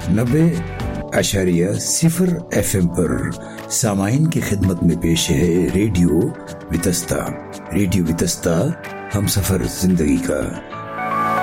90.0 FM पर सामाइन की खिदमत में पेश है रेडियो वितस्ता। रेडियो वितस्ता, हम सफर जिंदगी का।